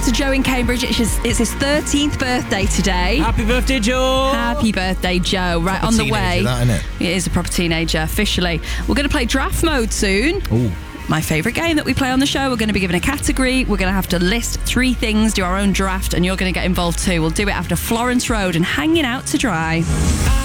to Joe in Cambridge. It's his 13th birthday today. Happy birthday, Joe. Happy birthday, Joe. Right, on the way. That, isn't it? It is a proper teenager, officially. We're going to play draft mode soon. Ooh. My favourite game that we play on the show. We're going to be given a category. We're going to have to list 3 things, do our own draft, and you're going to get involved too. We'll do it after Florence Road and Hanging Out to Dry.